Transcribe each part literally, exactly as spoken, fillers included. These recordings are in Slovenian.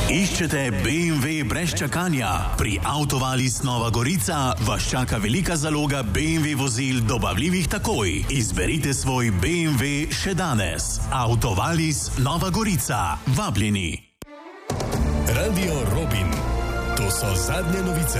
Iščete B M W brez čakanja? Pri Autovalis Nova Gorica vas čaka velika zaloga B M W vozil dobavljivih takoj. Izberite svoj B M W še danes. Autovalis Nova Gorica. Vabljeni. Radio Robin. To so zadnje novice.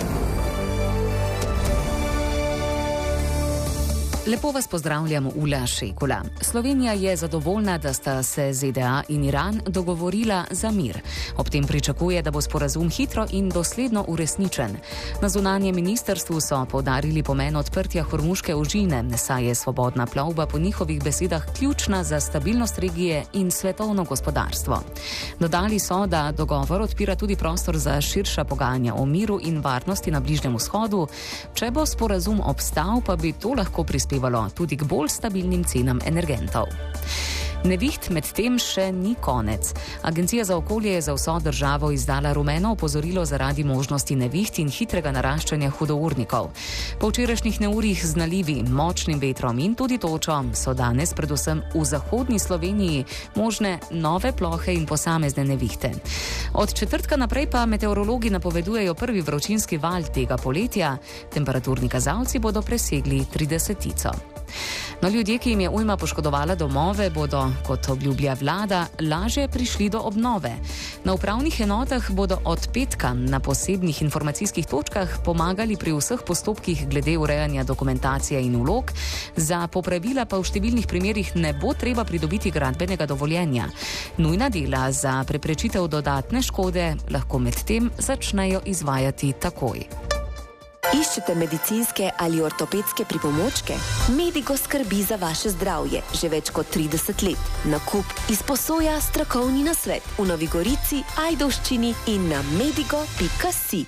Lepo vas pozdravljam, Ula Šekula. Slovenija je zadovoljna, da sta se Z D A in Iran dogovorila za mir. Ob tem pričakuje, da bo sporazum hitro in dosledno uresničen. Na zunanjem ministrstvu so poudarili pomen odprtja Hormuške ožine, saj je svobodna plovba po njihovih besedah ključna za stabilnost regije in svetovno gospodarstvo. Dodali so, da dogovor odpira tudi prostor za širša pogajanja o miru in varnosti na Bližnjem vzhodu. Če bo sporazum obstal, pa bi to lahko prispevalo tudi k bolj stabilnim cenam energentov. Neviht med tem še ni konec. Agencija za okolje je za vso državo izdala rumeno opozorilo zaradi možnosti neviht in hitrega naraščanja hudournikov. Po včerajšnjih neurjih z nalivi, močnim vetrom in tudi točo so danes predvsem v zahodni Sloveniji možne nove plohe in posamezne nevihte. Od četrtka naprej pa meteorologi napovedujejo prvi vročinski val tega poletja, temperaturni kazalci bodo presegli tridesetico. No, ljudje, ki jim je ujma poškodovala domove, bodo, kot obljublja vlada, lažje prišli do obnove. Na upravnih enotah bodo od petka na posebnih informacijskih točkah pomagali pri vseh postopkih glede urejanja dokumentacije in vlog, za popravila pa v številnih primerih ne bo treba pridobiti gradbenega dovoljenja. Nujna dela za preprečitev dodatne škode lahko medtem začnejo izvajati takoj. Iščete medicinske ali ortopedske pripomočke? Medigo skrbi za vaše zdravje že več kot trideset let. Nakup, izposoja, strokovni nasvet v Novi Gorici, Ajdovščini in na medigo pika si.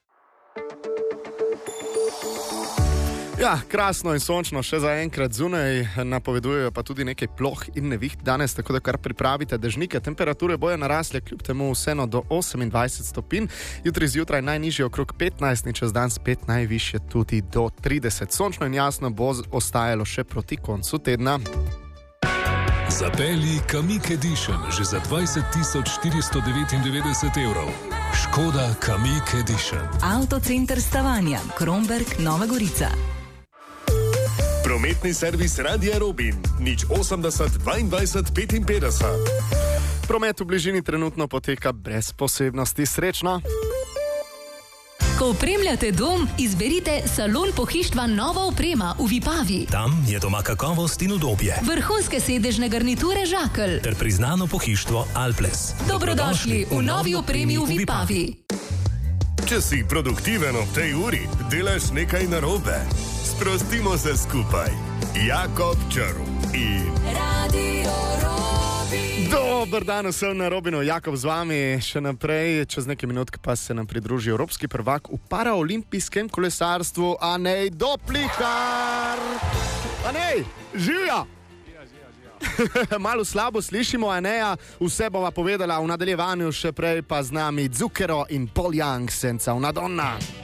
Ja, krasno in sončno še za enkrat zunaj, napovedujejo pa tudi nekaj ploh in neviht danes, tako da kar pripravite dežnike. Temperature bojo narasle kljub temu vseeno do osemindvajset stopinj, jutri zjutraj najnižje okrog petnajst in čez dan spet najvišje tudi do trideset. Sončno in jasno bo ostajalo še proti koncu tedna. Zapelji Kamiq Edition že za dvajset tisoč štiristo devetindevetdeset evrov. Škoda Kamiq Edition. Avtocenter Stavanja, Kromberk, Nova Gorica. Prometni servis Radia Robin, nič osemdeset dvaindvajset petinpetdeset. Promet v bližini trenutno poteka brez posebnosti. Srečno! Ko opremljate dom, izberite salon pohištva Nova oprema v Vipavi. Tam je doma kakovost in udobje. Vrhunske sedežne garniture Žakelj. Ter priznano pohištvo Alples. Dobrodošli v novi opremi v Vipavi. Če si produktiven ob tej uri, delaš nekaj narobe. Sprostimo se skupaj. Jakob Črv in Radio Robin. Dober dan vsem na Robinu, Jakob z vami. Še naprej, čez nekaj minutk pa se nam pridruži evropski prvak v paraolimpijskem kolesarstvu Anej Doplihar. Anej, živja! Malo slabo slišimo Aneja, vse bova povedala v nadaljevanju, še prej pa z nami Zucchero in Paul Young, senza una donna.